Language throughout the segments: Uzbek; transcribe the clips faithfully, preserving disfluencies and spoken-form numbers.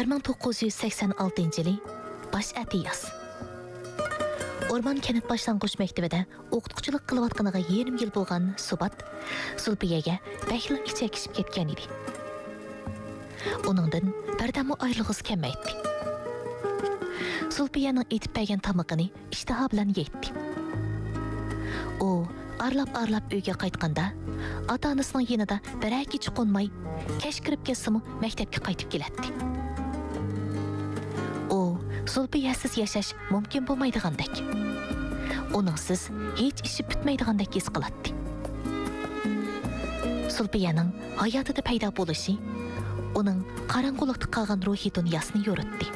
bir ming to'qqiz yuz sakson oltinchi yili bosh atiyas. Orman kenit başlangıç mektebida o'qituvchilik qilayotganiga yarim yil bo'lgan Subat Zulfiyaga bakli ichakishib ketgan edi. Uningdan birdammi oylig'is kamaydi. Zulfiyaning etib bergan tamog'ini ishtaha bilan yeydi. U arlab-arlab uyga qaytganda, ota-onasining yanida bir-ikki chiqolmay, kech kirib ketsimi maktabga qaytib keladi. U Zulfiyasiz yashash mumkin bo'lmaydigandek. Uningsiz hech ishi bitmaydigandek his qiladi. Zulfiyaning hayotida paydo bo'lishi uning qorong'ulikda qolgan ruhiy dunyosini yoritdi.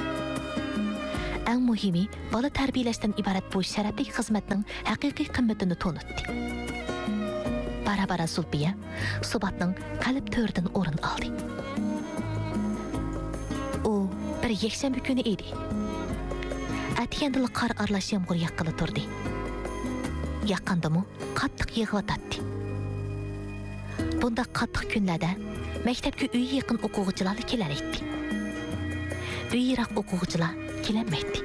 Eng muhimi, bola tarbiyalashdan iborat bu sharafli xizmatning haqiqiy qimmatini to'nitdi. Bara-bara Zulfiya Subatning qalb to'ridan o'rin oldi. U bir yakshanba kuni edi. Atiyandili qor aralash yomg'ir yaqqili turdi. Yaqqandimi qattiq yig'vatadi. Bunda qattiq kunlarda maktabga uy yaqin o'quvchilar kelar edi. Uy yiroq o'quvchilar kelinmaydi.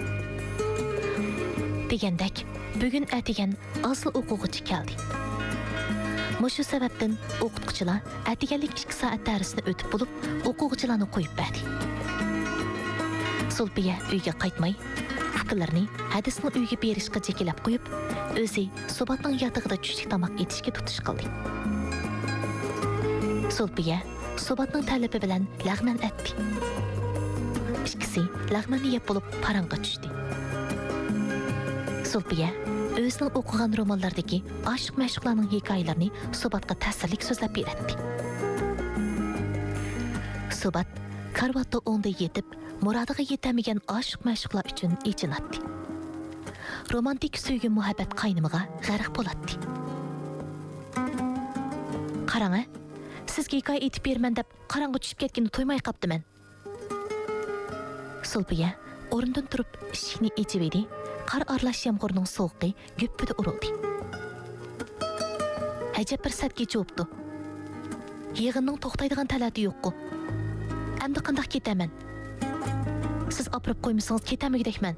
Degandek, bugun atigan asl o'quvchi keldi. Mushu sababdan o'qituvchilar atiganlik ikki soat darsini o'tib bo'lib, o'quvchilarni qo'yib berdi. Zulfiya uyga qaytmay, fikrlarini hadisni uyga berishga chekilab qo'yib, o'zi Subatning yotog'ida tushlik tomoq etishga tutish qildi. Zulfiya Subatning talabi bilan lag'man etdi. Ikkisi lag'manni yeb bo'lib parangga tushdi. Zulfiya o'zining o'qigan romanlardagi oshiq mashhurlarning hikoyalarini Subatga ta'sirlik so'zlab beradi. Subat karvatda o'nda yetib, murodiga yetamagan oshiq mashhurlar uchun ichinadi. Romantik sevgi muhabbat qaynimiga g'arq bo'ladi. Qarang, sizga hikoya aytib berman deb qarang'i tushib ketganini to'ymay qoptiman. Zulfiya o'rnidan turib eshikni ochib edi. Qor aralash yomg'irning sovuqi guppida urildi. Ajab bir satga cho'pdi. Yig'inning to'xtaydigan talati yo'q-ku. Endi qanday ketaman? Siz opirib qo'ymasangiz ketamigidekman.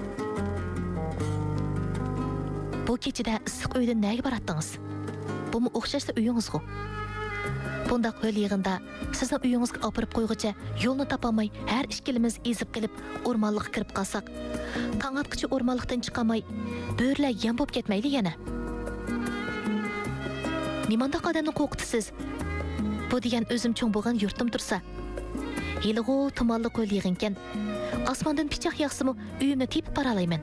Bu kechida issiq uydan nega boratdingiz? Bumi o'xshashli uyingiz-ku. Bundaq ho'l yig'inda sizning uyingizga opirib qo'yg'icha yo'lni topolmay, har ikkilimiz ezib qilib o'rmonlikqa kirib qolsak, tong'atqicha o'rmonlikdan chiqamay, bo'rlar yam bo'lib ketmaydi yana. Nimanda odamni qo'rqitasiz? Bu degan o'zim cho'ng bo'lgan yurtim tursa, yilg'u tumonli qo'l yig'inkan, osmondan pichoq yog'simi uyimni tepib paralayman.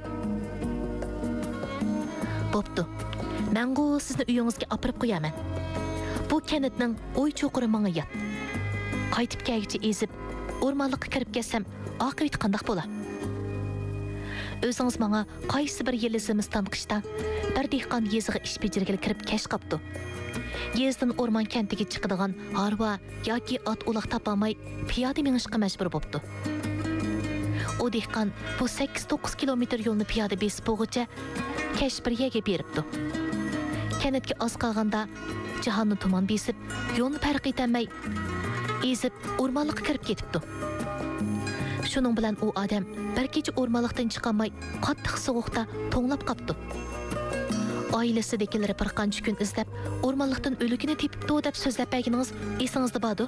Bo'pti. Men-ku sizni uyingizga opirib qo'yaman. Bu kanitning o'y cho'qiri menga yot. Qaytib kelgicha ezib, o'rmonlikqa kirib kelsam, oqibati qanday bo'lar? O'zingiz menga qaysi bir yil Zimiston qishda bir dehqon yeziga ish bejirgil kirib kesh qopdi. Yezdan o'rmon kantiga chiqadigan harva yoki ot uloq topolmay piyoda minishga majbur bo'libdi. O dehqon bu sakkiz to'qqiz kilometr yo'lni piyoda besib bo'g'icha kesh bir yerga beribdi. Kanitga oz qolganda jahonni tuman besib, yo'lni farq etolmay ezib o'rmonlikqa kirib ketibdi. Shuning bilan u odam bir kecha o'rmonlikdan chiqolmay, qattiq sovuqda to'nglab qopdi. Oilasidagilar bir qancha kun izlab, o'rmonlikdan o'ligini tepibdi deb so'zlab berganingiz esingizda bordi?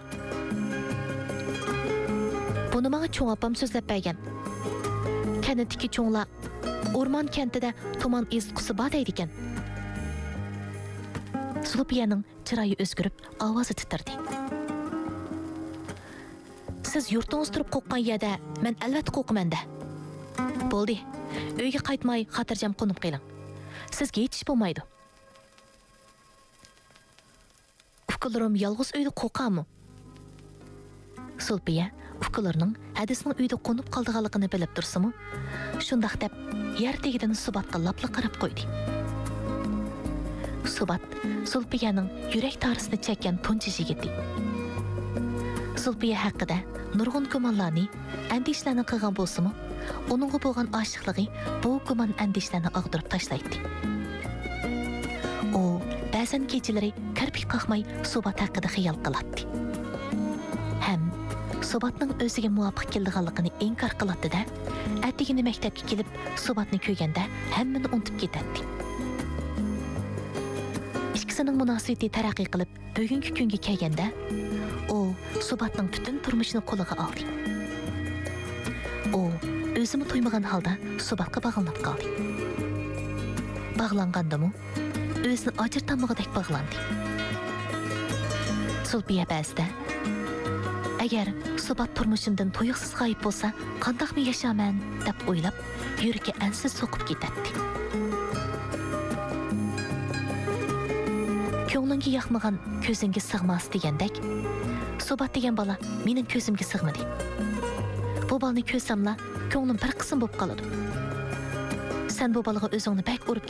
Buni menga cho'ng opam so'zlab bergan. Kanitdagi cho'nglar o'rmon kentida tuman ezqusi bor deydi ekan. Zulfiyaning chiroyi o'zgarib, ovozi titrdi. Siz yurtingiz turib qo'rqqan yerda, men albatta qo'rqaman-da. Bo'ldi. Uyga qaytmay, xotirjam qo'nib qo'ying. Sizga hech ish bo'lmaydi. Ukalarım yolg'iz uyda qo'rqammi? Zulfiya ukalarining hadisning uyda qo'nib qolganligini bilib tursimi, shundaq deb yer tagidan Subatga lapli qarab qo'ydi. Subat Zulfiyaning yurak tarisini chekkan tunchi yigiti. Zulfiya haqida nurg'un gumonlarni, andishlarni qilgan bo'lsa-mu, uningga bo'lgan oshiqligi bu gumon andishlarni og'dirib tashlaydi. U ba'zan kechalari kirpik qaqmay Subat haqida xayol qiladi. Ham Subatning o'ziga muvofiq kelganligini inkor qiladi-da, atigini maktabga kelib, Subatni ko'rganda hammani unutib ketadi. Ikkisining munosabati taraqqiy qilib, bugungi kunga kelganda, u Subatning butun turmushini qo'liga oldi. U o'zini to'ymagan holda Subatga bog'lanib qoldi. Bog'langandimi, o'zini ajirtamog'idek bog'landi. Sulbiya ba'zida agar Subat turmushimdan to'yiqsiz g'oyib bo'lsa, qandoqmi yashaman deb o'ylab, yuragi ansiz so'qib ketadi. Ko'nglingga yoqmagan ko'zingga sig'mas degandek, Subat degan bola mening ko'zimga sig'madi. Bu bolani ko'rsamla, ko'nglim bir qism bo'lib qoladi. Sen bu bolaga o'zingni bak urib